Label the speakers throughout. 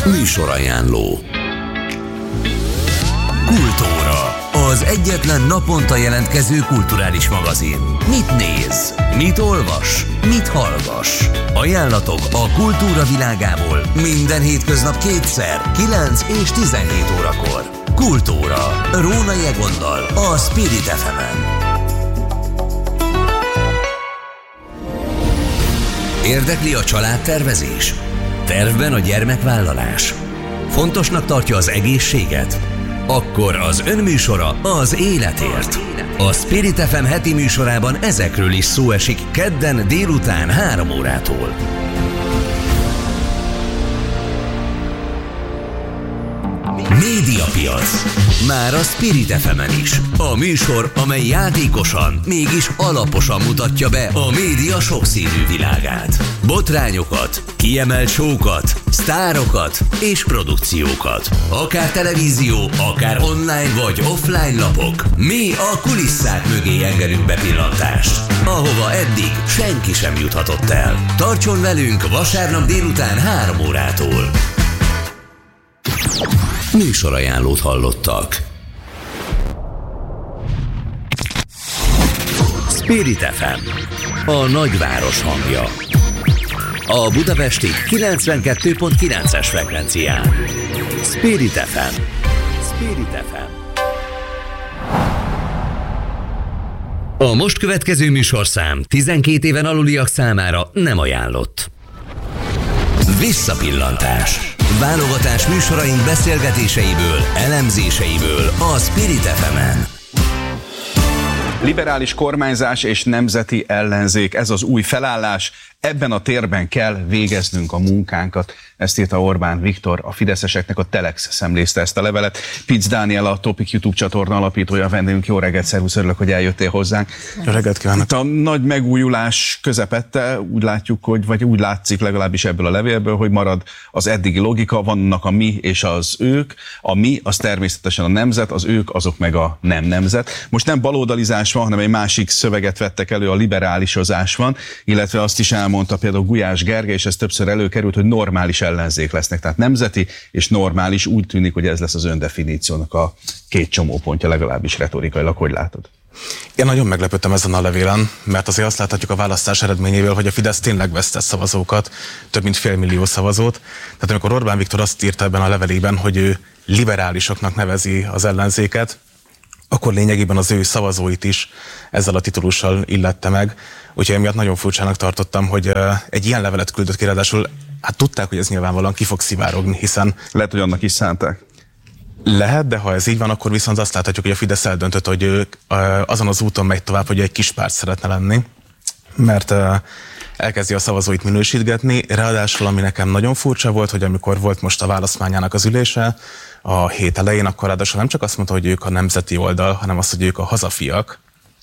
Speaker 1: Műsorajánló. Kultúra, az egyetlen naponta jelentkező kulturális magazin. Mit néz? Mit olvas? Mit hallgass? Ajánlatok a kultúra világából minden hétköznap kétszer, 9 és 17 órakor. Kultúra, Rónai Egonnal, a Spirit FM-en. Érdekli a családtervezés? Tervben a gyermekvállalás? Fontosnak tartja az egészséget? Akkor az önműsora az életért. A Spirit FM heti műsorában ezekről is szó esik kedden délután 3 órától. Médiapiac. Már a Spirit FM-en is. A műsor, amely játékosan, mégis alaposan mutatja be a média sokszínű világát. Botrányokat, kiemelt show-kat, sztárokat és produkciókat. Akár televízió, akár online vagy offline lapok. Mi a kulisszák mögé engedünk bepillantást, ahova eddig senki sem juthatott el. Tartson velünk vasárnap délután 3 órától. Műsorajánlót hallottak. Spirit FM, a nagyváros hangja. A budapesti 92.9-es frekvencián. Spirit FM. Spirit FM. A most következő műsorszám 12 éven aluliak számára nem ajánlott. Visszapillantás. Válogatás műsoraink beszélgetéseiből, elemzéseiből a Spirit FM-en.
Speaker 2: Liberális kormányzás és nemzeti ellenzék, ez az új felállás. Ebben a térben kell végeznünk a munkánkat. Ezt írta Orbán Viktor, a fideszeseknek a Telex szemlézte ezt a levelet. Pitz Dániel, a Topic YouTube csatorna alapítója, a vendégünk. Jó reggelt, szervusz, örülök, hogy eljöttél hozzánk.
Speaker 3: Jó reggelt kívánok.
Speaker 2: Itt a nagy megújulás közepette úgy látjuk, vagy úgy látszik legalábbis ebből a levélből, hogy marad az eddigi logika, vannak a mi és az ők. A mi az természetesen a nemzet, az ők azok meg a nem nemzet. Most nem baloldalizás van, hanem egy másik szöveget vettek elő, a liberálisozás van, illetve azt is elmondta például Gulyás Gergely, és ez többször előkerült, hogy normális ellenzék lesznek. Tehát nemzeti és normális, úgy tűnik, hogy ez lesz az öndefiníciónak a két csomópontja, legalábbis retorikailag. Hogy látod?
Speaker 3: Én nagyon meglepődtem ezen a levélen, mert azért azt láthatjuk a választás eredményével, hogy a Fidesz tényleg vesztett szavazókat, több mint 500 000 szavazót. Tehát amikor Orbán Viktor azt írta ebben a levelében, hogy ő liberálisoknak nevezi az ellenzéket, akkor lényegében az ő szavazóit is ezzel a titulussal illette meg. Úgyhogy emiatt nagyon furcsának tartottam, hogy egy ilyen levelet küldött ki, ráadásul hát tudták, hogy ez nyilvánvalóan ki fog szivárogni, hiszen...
Speaker 2: Lehet, hogy annak is szánták.
Speaker 3: Lehet, de ha ez így van, akkor viszont azt láthatjuk, hogy a Fidesz eldöntött, hogy ők azon az úton megy tovább, hogy egy kis párt szeretne lenni, mert elkezdi a szavazóit minősítgetni. Ráadásul, ami nekem nagyon furcsa volt, hogy amikor volt most a választmányának az ülése, a hét elején, akkor ráadásul nem csak azt mondta, hogy ők a nemzeti oldal, hanem azt, hogy ők a hazafiak.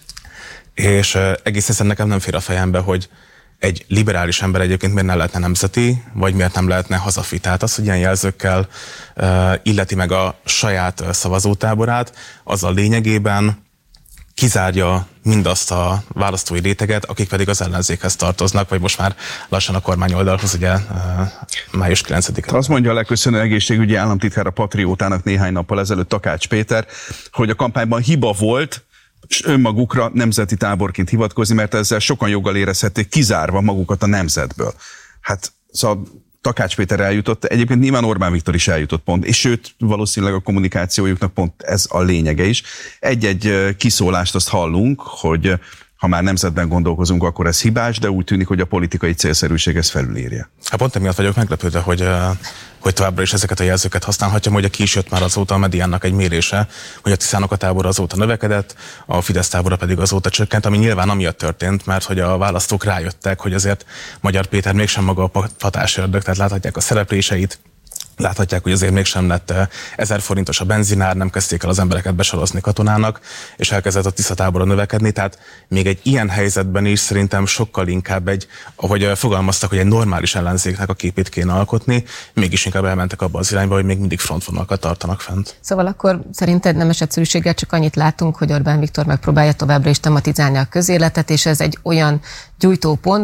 Speaker 3: És egész egyszerűen nekem nem fér a fejembe, hogy egy liberális ember egyébként miért nem lehetne nemzeti, vagy miért nem lehetne hazafi. Tehát az, hogy ilyen jelzőkkel illeti meg a saját szavazótáborát, az a lényegében kizárja mindazt a választói réteget, akik pedig az ellenzékhez tartoznak, vagy most már lassan a kormányoldalhoz, ugye május 9-én.
Speaker 2: Azt mondja a leköszönő egészségügyi államtitkár a Patriótának néhány nappal ezelőtt, Takács Péter, hogy a kampányban hiba volt, és önmagukra nemzeti táborként hivatkozni, mert ezzel sokan joggal érezhették kizárva magukat a nemzetből. Hát szóval Takács Péter eljutott, egyébként nyilván Orbán Viktor is eljutott pont, és sőt, valószínűleg a kommunikációjuknak pont ez a lényege is. Egy-egy kiszólást azt hallunk, hogy ha már nemzetben gondolkozunk, akkor ez hibás, de úgy tűnik, hogy a politikai célszerűség ezt felülírja.
Speaker 3: Hát pont emiatt vagyok meglepődve, hogy továbbra is ezeket a jelzőket használhatja, hogy ki is jött már azóta a mediának egy mérése, hogy a Tiszánok a tábora azóta növekedett, a Fidesz tábora pedig azóta csökkent, ami nyilván amiatt történt, mert hogy a választók rájöttek, hogy azért Magyar Péter mégsem maga a patásördög, tehát láthatják a szerepléseit, láthatják, hogy azért mégsem lett 1000 forintos a benzinár, nem kezdték el az embereket besorozni katonának, és elkezdett a Tisza-tábora növekedni, tehát még egy ilyen helyzetben is szerintem sokkal inkább ahogy fogalmaztak, hogy egy normális ellenzéknek a képét kéne alkotni, mégis inkább elmentek abba az irányba, hogy még mindig frontvonalakat tartanak fent.
Speaker 4: Szóval akkor szerinted nemes egyszerűséggel csak annyit látunk, hogy Orbán Viktor megpróbálja továbbra is tematizálni a közéletet, és ez egy olyan gyújtópont,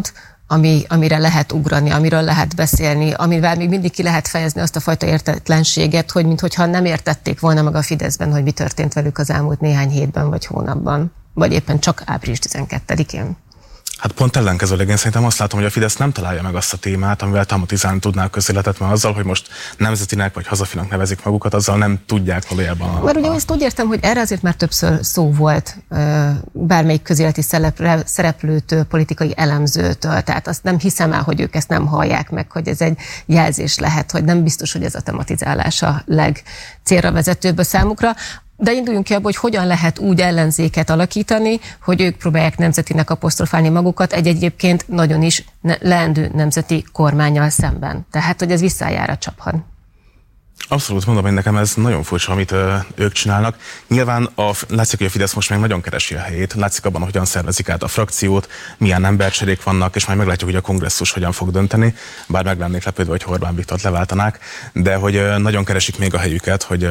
Speaker 4: amire lehet ugrani, amiről lehet beszélni, amivel még mindig ki lehet fejezni azt a fajta értetlenséget, hogy minthogyha nem értették volna meg a Fideszben, hogy mi történt velük az elmúlt néhány hétben vagy hónapban, vagy éppen csak április 12-én.
Speaker 3: Hát pont ellenkezőleg én szerintem azt látom, hogy a Fidesz nem találja meg azt a témát, amivel tematizálni tudná a közéletet, mert azzal, hogy most nemzetinek vagy hazafinak nevezik magukat, azzal nem tudják valójában.
Speaker 4: Mert ugye azt úgy értem, hogy erre azért már többször szó volt bármelyik közéleti szereplőtől, politikai elemzőtől, tehát azt nem hiszem el, hogy ők ezt nem hallják meg, hogy ez egy jelzés lehet, hogy nem biztos, hogy ez a tematizálás a legcélra vezetőbb a számukra. De induljunk ki abból, hogy hogyan lehet úgy ellenzéket alakítani, hogy ők próbálják nemzetinek apostrofálni magukat egy egyébként nagyon is leendő nemzeti kormánnyal szemben. Tehát, hogy ez visszájára csaphat.
Speaker 3: Abszolút mondom, hogy nekem ez nagyon furcsa, amit ők csinálnak. Nyilván látszik, hogy a Fidesz most még nagyon keresi a helyét, látszik abban, hogyan szervezik át a frakciót, milyen embercserék vannak, és majd meglátjuk, hogy a kongresszus hogyan fog dönteni, bár meg lennék lepődve, hogy Orbán Viktort leváltanák, de hogy nagyon keresik még a helyüket, hogy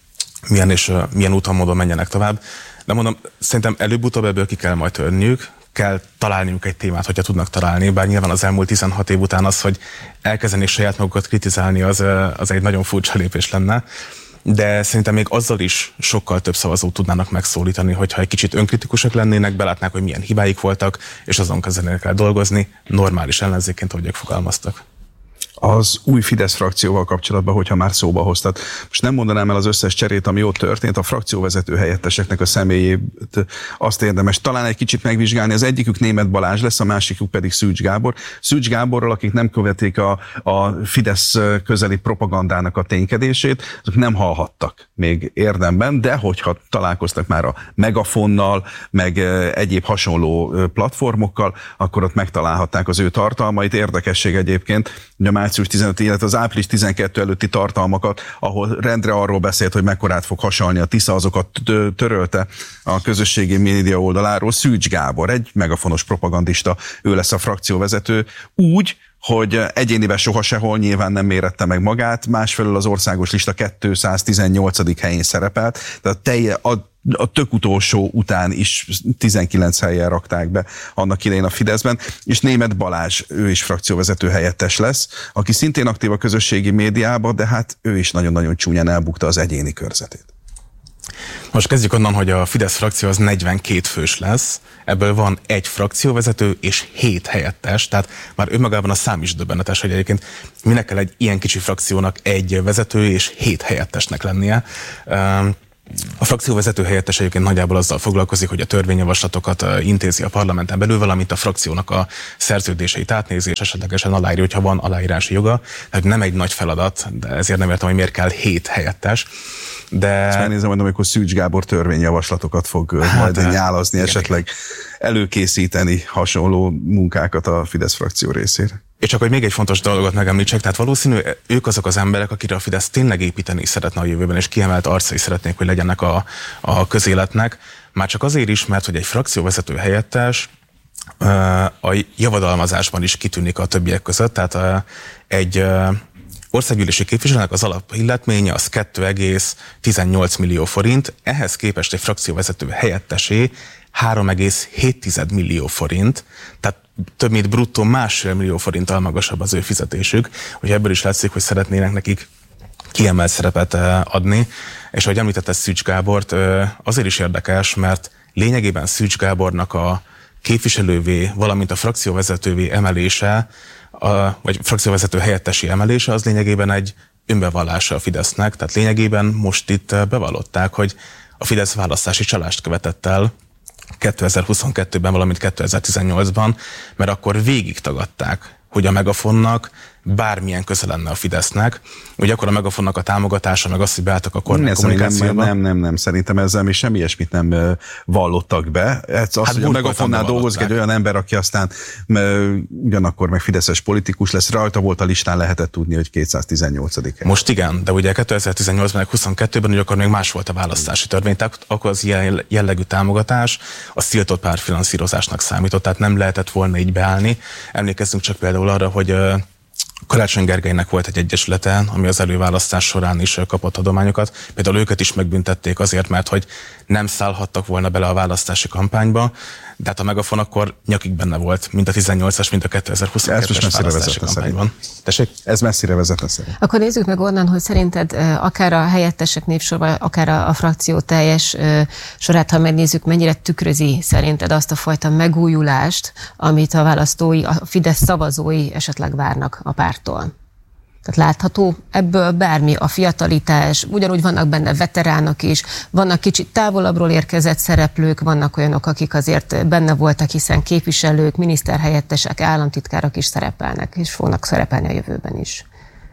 Speaker 3: milyen úton, módon menjenek tovább. De mondom, szerintem előbb-utóbb ebből ki kell majd törniük, kell találniuk egy témát, hogyha tudnak találni, bár nyilván az elmúlt 16 év után az, hogy elkezdenék saját magukat kritizálni, az egy nagyon furcsa lépés lenne. De szerintem még azzal is sokkal több szavazót tudnának megszólítani, hogyha egy kicsit önkritikusak lennének, belátnák, hogy milyen hibáik voltak, és azon kezdenének el dolgozni, normális ellenzékként, ahogy ők fogalmaztak.
Speaker 2: Az új Fidesz frakcióval kapcsolatban, hogyha már szóba hoztad. Most nem mondanám el az összes cserét, ami ott történt, a frakcióvezető helyetteseknek a személyét azt érdemes talán egy kicsit megvizsgálni. Az egyikük Németh Balázs lesz, a másikuk pedig Szűcs Gábor. Szűcs Gáborral, akik nem követik a Fidesz közeli propagandának a ténykedését, azok nem hallhattak még érdemben, de hogyha találkoztak már a Megafonnal, meg egyéb hasonló platformokkal, akkor ott megtalálhatták az ő tartalmait. Érdekesség egyébként, hogy a március 15, illetve az április 12 előtti tartalmakat, ahol rendre arról beszélt, hogy mekkorát fog hasalni a Tisza, azokat törölte a közösségi média oldaláról. Szűcs Gábor, egy megafonos propagandista, ő lesz a frakcióvezető, úgy, hogy egyéniben soha sehol nyilván nem mérette meg magát, másfelől az országos lista 218. helyén szerepelt, tehát a tök utolsó után is 19 helyen rakták be annak idején a Fideszben, és Németh Balázs, ő is frakcióvezető helyettes lesz, aki szintén aktív a közösségi médiában, de hát ő is nagyon-nagyon csúnyán elbukta az egyéni körzetét.
Speaker 3: Most kezdjük onnan, hogy a Fidesz frakció az 42 fős lesz, ebből van egy frakcióvezető és 7 helyettes, tehát már önmagában a szám is döbbenetes, hogy egyébként minek kell egy ilyen kicsi frakciónak egy vezető és 7 helyettesnek lennie. A frakcióvezető helyettes egyébként nagyjából azzal foglalkozik, hogy a törvényjavaslatokat intézi a parlamenten belül, valamint a frakciónak a szerződéseit átnézi, és esetlegesen aláírja, hogyha van aláírási joga. Tehát nem egy nagy feladat, de ezért nem értem, hogy miért kell 7 helyettes. De...
Speaker 2: Ezt megnézem, hogy amikor Szűcs Gábor törvényjavaslatokat fog majd nyálazni, esetleg előkészíteni hasonló munkákat a Fidesz frakció részére.
Speaker 3: És csak hogy még egy fontos dolgot megemlítsek, tehát valószínű ők azok az emberek, akire a Fidesz tényleg építeni szeretne a jövőben, és kiemelt arcai szeretnék, hogy legyenek a közéletnek. Már csak azért is, mert hogy egy frakcióvezető helyettes a javadalmazásban is kitűnik a többiek között, tehát egy országgyűlési képviselőnek az alapilletménye az 2,18 millió forint, ehhez képest egy frakcióvezető helyettesé 3,7 millió forint, tehát több mint bruttó 1,5 millió forinttal magasabb az ő fizetésük, hogy ebből is látszik, hogy szeretnének nekik kiemelt szerepet adni, és ahogy említette Szűcs Gábort, azért is érdekes, mert lényegében Szűcs Gábornak a képviselővé, valamint a frakcióvezetővé emelése, vagy frakcióvezető helyettesi emelése, az lényegében egy önbevallása a Fidesznek, tehát lényegében most itt bevallották, hogy a Fidesz választási csalást követett el 2022-ben, valamint 2018-ban, mert akkor végig tagadták, hogy a Megafonnak bármilyen köze lenne a Fidesznek, hogy akkor a Megafonnak a támogatása, meg azt, hogy beálltak a kormány kommunikációba.
Speaker 2: Nem, szerintem ezzel mi semmi ilyesmit nem vallottak be. Hogy a Megafonnál dolgozik egy olyan ember, aki aztán ugyanakkor meg fideszes politikus lesz, rajta volt a listán, lehetett tudni, hogy 218. hely.
Speaker 3: Most igen, de ugye 2018-ban, meg 22-ben, ugye akkor még más volt a választási törvény, tehát akkor az ilyen jellegű támogatás az tiltott pártfinanszírozásnak számított, tehát nem lehetett volna így beállni. Emlékezzünk csak például arra, hogy Karácsony Gergelynek volt egy egyesülete, ami az előválasztás során is kapott adományokat. Például őket is megbüntették azért, mert hogy nem szállhattak volna bele a választási kampányba, de hát a Megafon akkor nyakig benne volt, mind a 18-as, mind a 2022-es választási kampányban. Tessék?
Speaker 2: Ez messzire vezetne szerint.
Speaker 4: Akkor nézzük meg onnan, hogy szerinted akár a helyettesek névsorban, akár a frakció teljes sorát, ha megnézzük, mennyire tükrözi szerinted azt a fajta megújulást, amit a választói, a Fidesz szavazói esetleg várnak a párttól. Tehát látható ebből bármi, a fiatalitás, ugyanúgy vannak benne veteránok is, vannak kicsit távolabbról érkezett szereplők, vannak olyanok, akik azért benne voltak, hiszen képviselők, miniszterhelyettesek, államtitkárok is szerepelnek, és fognak szerepelni a jövőben is.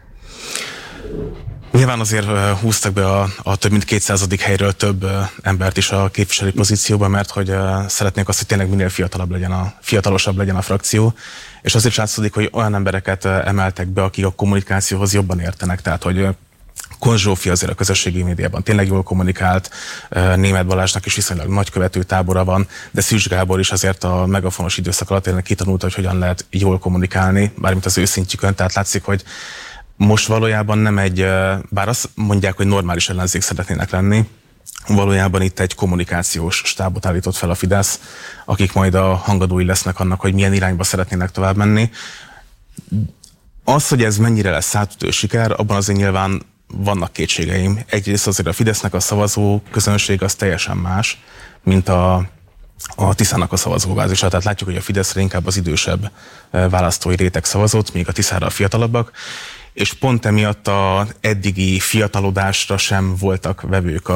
Speaker 3: Nyilván azért húztak be a több mint 200. helyről több embert is a képviselői pozícióba, mert hogy szeretnék azt, hogy tényleg minél fiatalosabb legyen a frakció, és azért látszódik, hogy olyan embereket emeltek be, akik a kommunikációhoz jobban értenek, tehát hogy Kon Zsófi azért a közösségi médiában tényleg jól kommunikált, Németh Balázsnak is viszonylag nagy követő tábora van, de Szűcs Gábor is azért a megafonos időszak alatt tényleg kitanulta, hogy hogyan lehet jól kommunikálni, bármint az ő szintjükön, tehát látszik, hogy most valójában nem egy, bár azt mondják, hogy normális ellenzék szeretnének lenni, valójában itt egy kommunikációs stábot állított fel a Fidesz, akik majd a hangadói lesznek annak, hogy milyen irányba szeretnének tovább menni. Az, hogy ez mennyire lesz átütő siker, abban azért nyilván vannak kétségeim. Egyrészt azért a Fidesznek a szavazó közönség az teljesen más, mint a Tiszának a szavazóbázisa. Tehát látjuk, hogy a Fideszre inkább az idősebb választói réteg szavazott, míg a Tiszára a fiatalabbak. És pont emiatt az eddigi fiatalodásra sem voltak vevők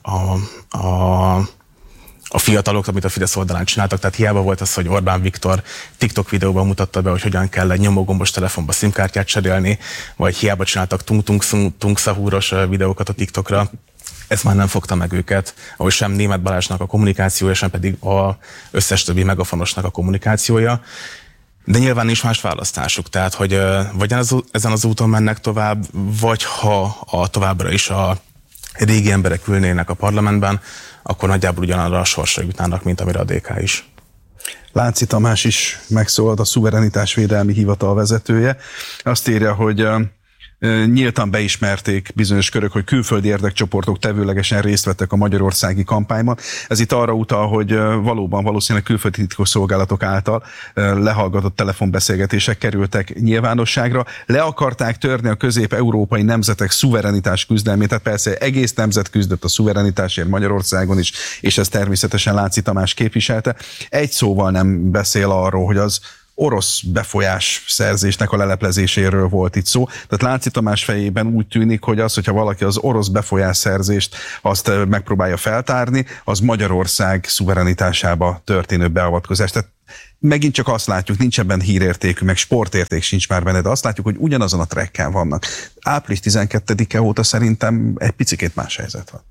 Speaker 3: a fiatalok, amit a Fidesz oldalán csináltak. Tehát hiába volt az, hogy Orbán Viktor TikTok videóban mutatta be, hogy hogyan kell egy nyomógombos telefonba SIM-kártyát cserélni, vagy hiába csináltak tung-tung-szahúros videókat a TikTokra. Ez már nem fogta meg őket, ahogy sem Németh Balázsnak a kommunikációja, sem pedig az összes többi megafonosnak a kommunikációja. De nyilván nincs más választásuk, tehát hogy vagy ezen az úton mennek tovább, vagy ha továbbra is a régi emberek ülnének a parlamentben, akkor nagyjából ugyanarra a sorsra jutnának, mint amire a DK is.
Speaker 2: Lánci Tamás is megszólalt, a Szuverenitásvédelmi Hivatal vezetője. Azt írja, hogy nyíltan beismerték bizonyos körök, hogy külföldi érdekcsoportok tevőlegesen részt vettek a magyarországi kampányban. Ez itt arra utal, hogy valószínűleg külföldi titkosszolgálatok által lehallgatott telefonbeszélgetések kerültek nyilvánosságra. Le akarták törni a közép-európai nemzetek szuverenitás küzdelmét, tehát persze egész nemzet küzdött a szuverenitásért Magyarországon is, és ez természetesen Lánci Tamás képviselte. Egy szóval nem beszél arról, hogy az orosz befolyás szerzésnek a leleplezéséről volt itt szó. Tehát Lánci Tamás fejében úgy tűnik, hogy az, hogyha valaki az orosz befolyás szerzést azt megpróbálja feltárni, az Magyarország szuverenitásába történő beavatkozás. Tehát megint csak azt látjuk, nincs ebben hírértékű, meg sportérték sincs már benne, de azt látjuk, hogy ugyanazon a trekken vannak. Április 12-e óta szerintem egy picikét más helyzet van.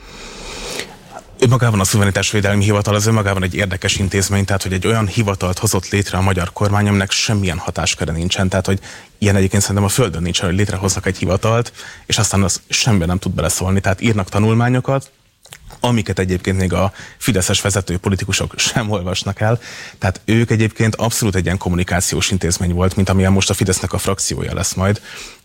Speaker 3: Önmagában a Szuverenitásvédelmi Hivatal az önmagában egy érdekes intézmény, tehát hogy egy olyan hivatalt hozott létre a magyar kormány, aminek semmilyen hatásköre nincsen, tehát hogy ilyen egyébként szerintem a Földön nincs, hogy létrehoznak egy hivatalt, és aztán az semmiben nem tud beleszólni, tehát írnak tanulmányokat, amiket egyébként még a fideszes vezető politikusok sem olvasnak el, tehát ők egyébként abszolút egy ilyen kommunikációs intézmény volt, mint amilyen most a Fidesznek a frakciója lesz majd.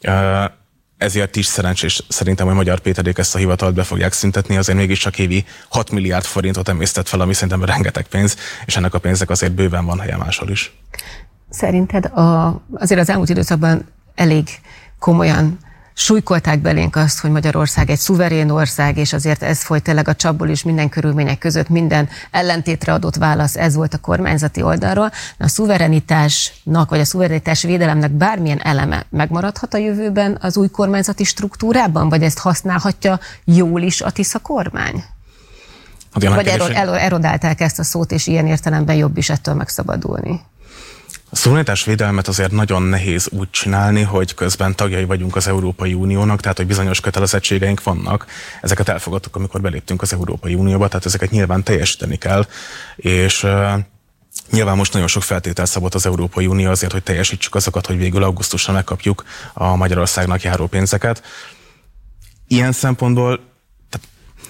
Speaker 3: Ezért is szerencsés szerintem, hogy Magyar Péterék ezt a hivatalt be fogják szüntetni, azért mégiscsak évi 6 milliárd forintot emésztett fel, ami szerintem rengeteg pénz, és ennek a pénznek azért bőven van helye máshol is.
Speaker 4: Szerinted azért az elmúlt időszakban elég komolyan súlykolták belénk azt, hogy Magyarország egy szuverén ország, és azért ez folyt tényleg a csapból is minden körülmények között, minden ellentétre adott válasz, ez volt a kormányzati oldalról. A szuverenitásnak, vagy a szuverenitás védelemnek bármilyen eleme megmaradhat a jövőben az új kormányzati struktúrában, vagy ezt használhatja jól is a Tisza kormány? Vagy erodálták ezt a szót, és ilyen értelemben jobb is ettől megszabadulni?
Speaker 3: A szuverenitásvédelmet azért nagyon nehéz úgy csinálni, hogy közben tagjai vagyunk az Európai Uniónak, tehát hogy bizonyos kötelezettségeink vannak. Ezeket elfogadtuk, amikor beléptünk az Európai Unióba, tehát ezeket nyilván teljesíteni kell, és nyilván most nagyon sok feltétel szabott az Európai Unió azért, hogy teljesítsük azokat, hogy végül augusztusra megkapjuk a Magyarországnak járó pénzeket. Ilyen szempontból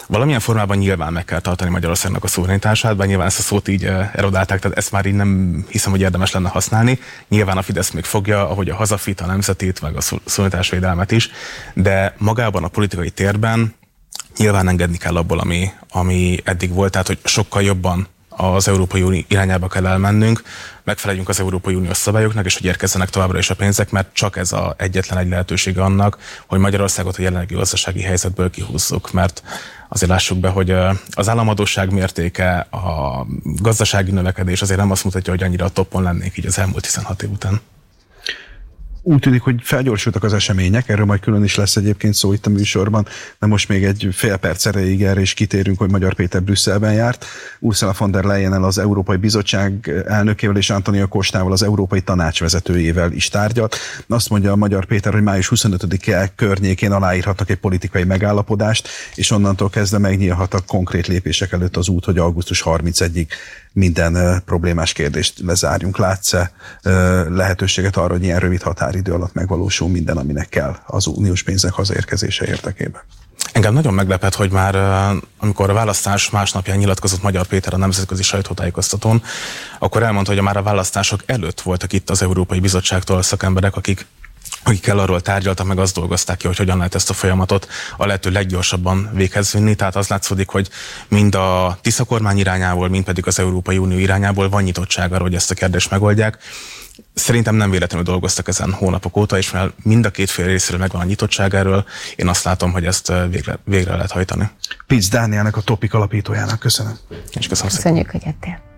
Speaker 3: Valamilyen formában nyilván meg kell tartani Magyarországnak a szuverenitását, bár nyilván ezt a szót így erodálták, tehát ezt már így nem hiszem, hogy érdemes lenne használni. Nyilván a Fidesz még fogja, ahogy a hazafit, a nemzetét, meg a szuverenitásvédelmet is, de magában a politikai térben nyilván engedni kell abból, ami eddig volt, tehát hogy sokkal jobban az Európai Unió irányába kell elmennünk, megfeleljünk az Európai Uniós szabályoknak, és hogy érkezzenek továbbra is a pénzek, mert csak ez az egyetlen egy lehetősége annak, hogy Magyarországot a jelenlegi gazdasági helyzetből kihúzzuk, mert azért lássuk be, hogy az államadósság mértéke, a gazdasági növekedés azért nem azt mutatja, hogy annyira a toppon lennék így az elmúlt 16 év után.
Speaker 2: Úgy tűnik, hogy felgyorsultak az események, erről majd külön is lesz egyébként szó itt a műsorban, de most még egy fél perc erejéig erre is kitérünk, hogy Magyar Péter Brüsszelben járt. Ursula von der Leyennel, az Európai Bizottság elnökével és Antonio Costával, az Európai Tanács vezetőjével is tárgyalt. Azt mondja a Magyar Péter, hogy május 25-e környékén aláírhatnak egy politikai megállapodást, és onnantól kezdve megnyílhat a konkrét lépések előtt az út, hogy augusztus 31-ig minden problémás kérdést lezárjunk. Látsz-e lehetőséget arra, hogy ilyen rövid határidő alatt megvalósul minden, aminek kell az uniós pénzek hazaérkezése érdekében?
Speaker 3: Engem nagyon meglepett, hogy már amikor a választás másnapján nyilatkozott Magyar Péter a nemzetközi sajtótájékoztatón, akkor elmondta, hogy már a választások előtt voltak itt az Európai Bizottságtól szakemberek, akikkel arról tárgyaltak, meg azt dolgozták ki, hogy hogyan lehet ezt a folyamatot a lehető leggyorsabban véghez vinni. Tehát az látszódik, hogy mind a Tisza kormány irányából, mind pedig az Európai Unió irányából van nyitottság arra, hogy ezt a kérdést megoldják. Szerintem nem véletlenül dolgoztak ezen hónapok óta, és mivel mind a két fél részéről megvan a nyitottság erről, én azt látom, hogy ezt végre lehet hajtani.
Speaker 2: Pitz Dánielnek, a Topik alapítójának köszönöm.
Speaker 3: És köszönöm szépen.
Speaker 4: Köszönjük, hogy jöttél.